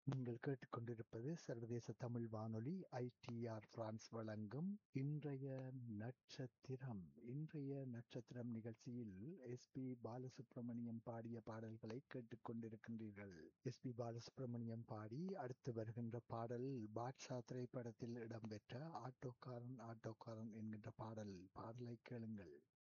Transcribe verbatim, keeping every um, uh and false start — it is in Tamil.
நீங்கள் கேட்டுக்கொண்டிருப்பது சர்வதேச தமிழ் வானொலி ஐ டி ஆர் பிரான்ஸ் வழங்கும் இன்றைய நட்சத்திரம். இன்றைய நட்சத்திரம் நிகழ்ச்சியில் எஸ் பி பாலசுப்ரமணியம் பாடிய பாடல்களை கேட்டுக்கொண்டிருக்கின்றீர்கள். எஸ் பி பாலசுப்ரமணியம் பாடி அடுத்து வருகின்ற பாடல் பாட்ஷா திரைப்படத்தில் இடம்பெற்ற ஆட்டோக்காரன் ஆட்டோக்காரன் என்கின்ற பாடல். பாடலை கேளுங்கள்.